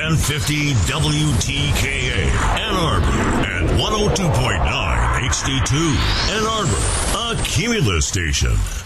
1050 WTKA, Ann Arbor, and 102.9 HD2, Ann Arbor, a Cumulus station.